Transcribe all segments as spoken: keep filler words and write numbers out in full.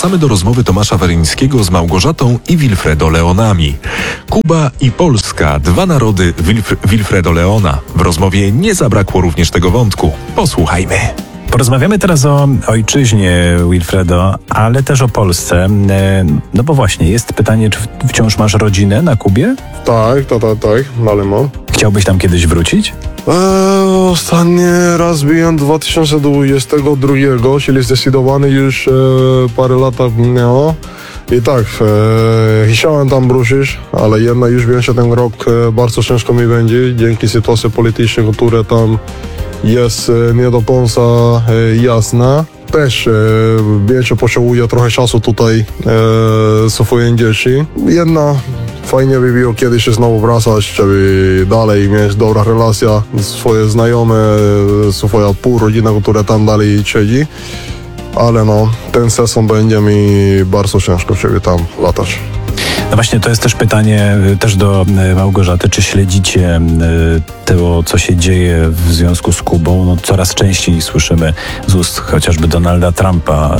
wracamy do rozmowy Tomasza Weryńskiego z Małgorzatą i Wilfredo Leonami. Kuba i Polska, dwa narody Wilf- Wilfredo Leona. W rozmowie nie zabrakło również tego wątku. Posłuchajmy. Porozmawiamy teraz o ojczyźnie, Wilfredo, ale też o Polsce. No bo właśnie, jest pytanie, czy wciąż masz rodzinę na Kubie? Tak, tak, tak, tak, ale mam. Chciałbyś tam kiedyś wrócić? Eee, ostatni raz byłem dwa tysiące dwudziestego drugiego, czyli zdecydowany już e, parę lat minęło. I tak, e, chciałem tam wrócić, ale jednak już wiem, że ten rok e, bardzo ciężko mi będzie, dzięki sytuacji politycznej, która tam jest e, nie do końca e, jasna. Też e, wiem, że potrzebuję trochę czasu tutaj e, swoje dzieci. Jedna fajnie by było kiedyś się znowu wracać, żeby dalej mieć dobra relacja, swoje znajome, swoja pół rodzina, która tam dalej siedzi. Ale no, ten sezon będzie mi bardzo ciężko, żeby tam latać. No właśnie, to jest też pytanie też do Małgorzaty. Czy śledzicie to, co się dzieje w związku z Kubą? No, coraz częściej słyszymy z ust chociażby Donalda Trumpa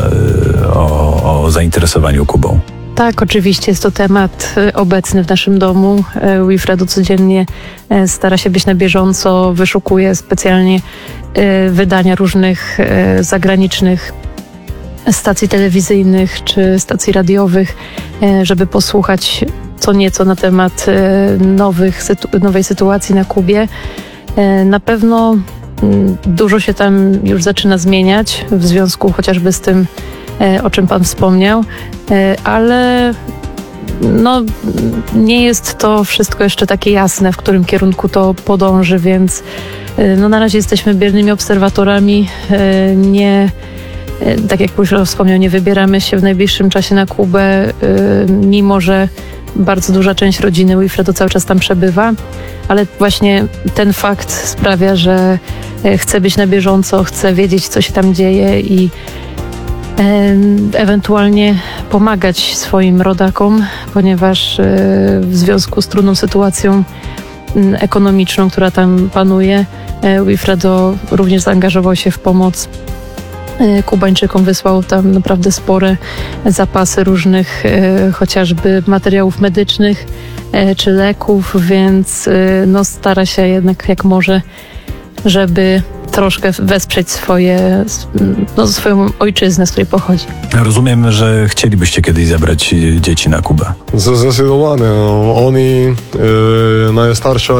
o, o zainteresowaniu Kubą. Tak, oczywiście jest to temat obecny w naszym domu. Wilfredo codziennie stara się być na bieżąco, wyszukuje specjalnie wydania różnych zagranicznych stacji telewizyjnych czy stacji radiowych, żeby posłuchać co nieco na temat nowych, nowej sytuacji na Kubie. Na pewno dużo się tam już zaczyna zmieniać w związku chociażby z tym, o czym Pan wspomniał, ale no, nie jest to wszystko jeszcze takie jasne, w którym kierunku to podąży, więc no, na razie jesteśmy biernymi obserwatorami. Nie, tak jak Wilfredo wspomniał, nie wybieramy się w najbliższym czasie na Kubę, mimo że bardzo duża część rodziny Wilfredo cały czas tam przebywa, ale właśnie ten fakt sprawia, że chce być na bieżąco, chce wiedzieć, co się tam dzieje i ewentualnie pomagać swoim rodakom, ponieważ w związku z trudną sytuacją ekonomiczną, która tam panuje, Wilfredo również zaangażował się w pomoc Kubańczykom, wysłał tam naprawdę spore zapasy różnych chociażby materiałów medycznych czy leków, więc no, stara się jednak jak może, żeby troszkę wesprzeć swoje, no, swoją ojczyznę, z której pochodzi. Rozumiem, że chcielibyście kiedyś zabrać dzieci na Kubę. Zdecydowanie. Oni, e, najstarsza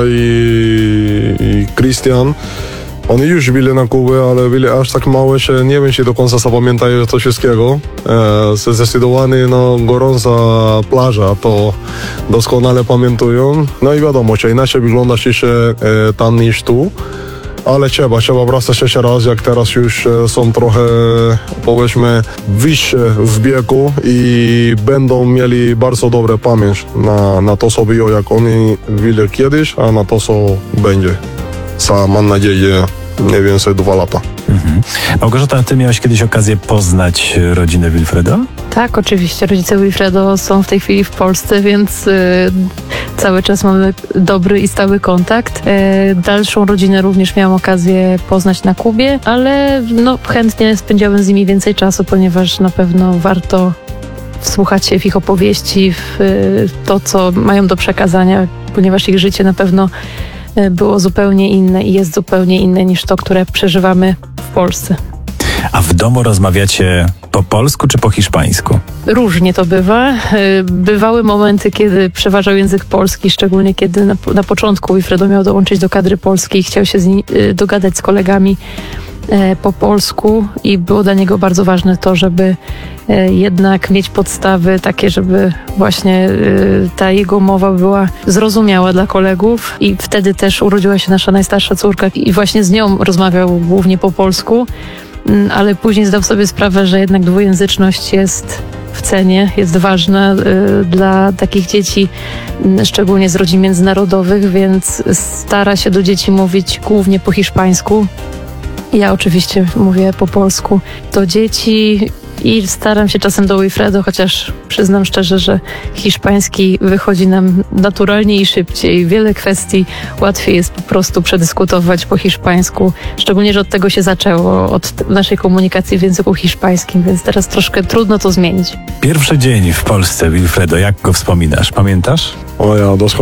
i Christian, oni już byli na Kubie, ale byli aż tak małe, że nie wiem, czy do końca zapamiętają to wszystkiego. E, zdecydowanie no, gorąca plaża, to doskonale pamiętują. No i wiadomo, że inaczej wygląda się e, tam niż tu. Ale trzeba, trzeba wracać jeszcze raz, jak teraz już są trochę, powiedzmy, wyższe w wieku i będą mieli bardzo dobre pamięć na, na to, co było, jak oni byli kiedyś, a na to, co będzie. Za, mam nadzieję, nie więcej dwa lata. Mhm. Małgorzata, ty miałaś kiedyś okazję poznać rodzinę Wilfredo? Tak, oczywiście. Rodzice Wilfredo są w tej chwili w Polsce, więc y, cały czas mamy dobry i stały kontakt. Y, dalszą rodzinę również miałam okazję poznać na Kubie, ale no, chętnie spędziałem z nimi więcej czasu, ponieważ na pewno warto wsłuchać się w ich opowieści, w y, to, co mają do przekazania, ponieważ ich życie na pewno było zupełnie inne i jest zupełnie inne niż to, które przeżywamy w Polsce. A w domu rozmawiacie po polsku czy po hiszpańsku? Różnie to bywa. Bywały momenty, kiedy przeważał język polski, szczególnie kiedy na, na początku Wilfredo miał dołączyć do kadry polskiej i chciał się z ni- dogadać z kolegami po polsku i było dla niego bardzo ważne to, żeby jednak mieć podstawy takie, żeby właśnie ta jego mowa była zrozumiała dla kolegów i wtedy też urodziła się nasza najstarsza córka i właśnie z nią rozmawiał głównie po polsku, ale później zdał sobie sprawę, że jednak dwujęzyczność jest w cenie, jest ważna dla takich dzieci, szczególnie z rodzin międzynarodowych, więc stara się do dzieci mówić głównie po hiszpańsku. Ja oczywiście mówię po polsku. Do dzieci I staram się czasem do Wilfredo, chociaż przyznam szczerze, że hiszpański wychodzi nam naturalnie i szybciej. Wiele kwestii łatwiej jest po prostu przedyskutować po hiszpańsku, szczególnie, że od tego się zaczęło, od naszej komunikacji w języku hiszpańskim, więc teraz troszkę trudno to zmienić. Pierwszy dzień w Polsce, Wilfredo, jak go wspominasz? Pamiętasz? O ja doskonale